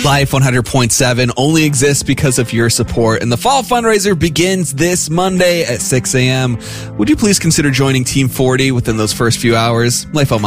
Life 100.7 only exists because of your support, and the fall fundraiser begins this Monday at 6 a.m. Would you please consider joining Team 40 within those first few hours? Life on